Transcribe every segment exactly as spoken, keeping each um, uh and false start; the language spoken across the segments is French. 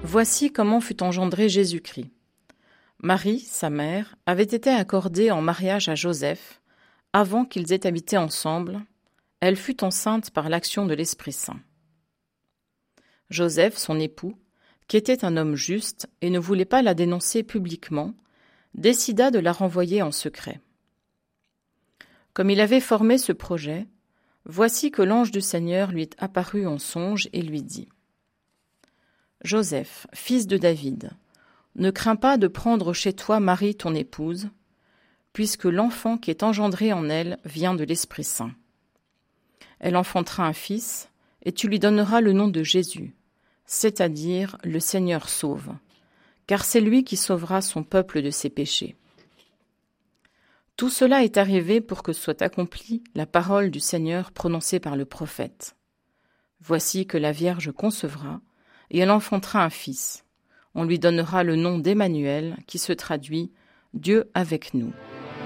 Voici comment fut engendré Jésus-Christ. Marie, sa mère, avait été accordée en mariage à Joseph avant qu'ils aient habité ensemble. Elle fut enceinte par l'action de l'Esprit Saint. Joseph, son époux, qui était un homme juste et ne voulait pas la dénoncer publiquement, décida de la renvoyer en secret. Comme il avait formé ce projet, voici que l'ange du Seigneur lui apparut en songe et lui dit : « Joseph, fils de David, ne crains pas de prendre chez toi Marie ton épouse, puisque l'enfant qui est engendré en elle vient de l'Esprit Saint. Elle enfantera un fils, et tu lui donneras le nom de Jésus, c'est-à-dire le Seigneur sauve, car c'est lui qui sauvera son peuple de ses péchés. Tout cela est arrivé pour que soit accomplie la parole du Seigneur prononcée par le prophète. Voici que la Vierge concevra, et elle enfantera un fils. On lui donnera le nom d'Emmanuel, qui se traduit « Dieu avec nous ».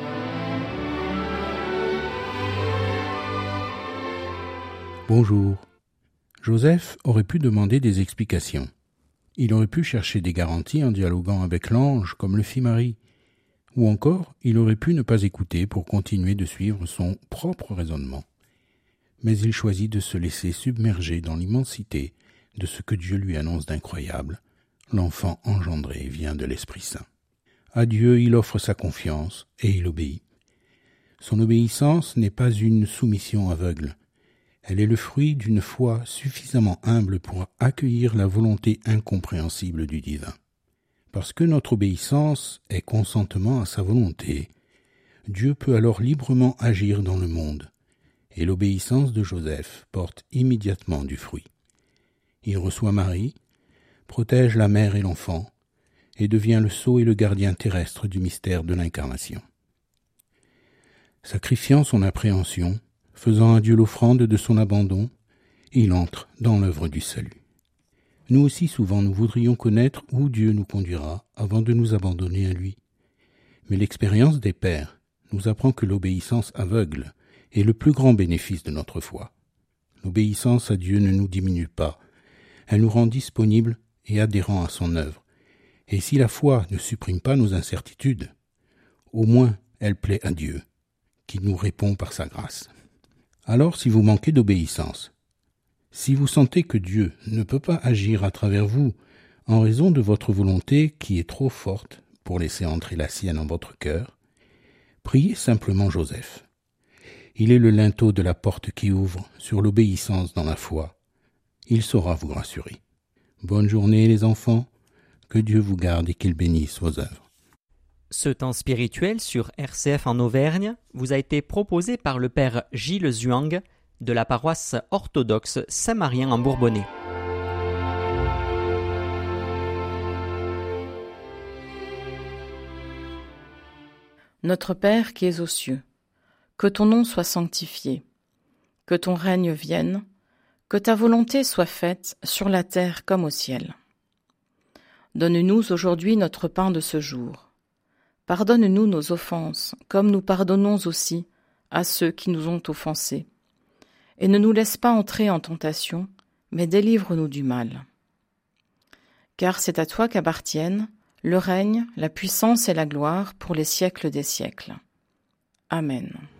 Bonjour. Joseph aurait pu demander des explications. Il aurait pu chercher des garanties en dialoguant avec l'ange, comme le fit Marie. Ou encore, il aurait pu ne pas écouter pour continuer de suivre son propre raisonnement. Mais il choisit de se laisser submerger dans l'immensité de ce que Dieu lui annonce d'incroyable. L'enfant engendré vient de l'Esprit Saint. À Dieu, il offre sa confiance et il obéit. Son obéissance n'est pas une soumission aveugle. Elle est le fruit d'une foi suffisamment humble pour accueillir la volonté incompréhensible du divin. Parce que notre obéissance est consentement à sa volonté, Dieu peut alors librement agir dans le monde, et l'obéissance de Joseph porte immédiatement du fruit. Il reçoit Marie, protège la mère et l'enfant, et devient le sceau et le gardien terrestre du mystère de l'incarnation. Sacrifiant son appréhension, faisant à Dieu l'offrande de son abandon, il entre dans l'œuvre du salut. Nous aussi souvent nous voudrions connaître où Dieu nous conduira avant de nous abandonner à lui. Mais l'expérience des pères nous apprend que l'obéissance aveugle est le plus grand bénéfice de notre foi. L'obéissance à Dieu ne nous diminue pas, elle nous rend disponibles et adhérents à son œuvre. Et si la foi ne supprime pas nos incertitudes, au moins elle plaît à Dieu, qui nous répond par sa grâce. Alors si vous manquez d'obéissance, si vous sentez que Dieu ne peut pas agir à travers vous en raison de votre volonté qui est trop forte pour laisser entrer la sienne en votre cœur, priez simplement Joseph. Il est le linteau de la porte qui ouvre sur l'obéissance dans la foi. Il saura vous rassurer. Bonne journée les enfants, que Dieu vous garde et qu'il bénisse vos œuvres. Ce temps spirituel sur R C F en Auvergne vous a été proposé par le père Gilles Zuang de la paroisse orthodoxe Saint-Marien en Bourbonnais. Notre Père qui es aux cieux, que ton nom soit sanctifié, que ton règne vienne, que ta volonté soit faite sur la terre comme au ciel. Donne-nous aujourd'hui notre pain de ce jour. Pardonne-nous nos offenses, comme nous pardonnons aussi à ceux qui nous ont offensés. Et ne nous laisse pas entrer en tentation, mais délivre-nous du mal. Car c'est à toi qu'appartiennent le règne, la puissance et la gloire pour les siècles des siècles. Amen.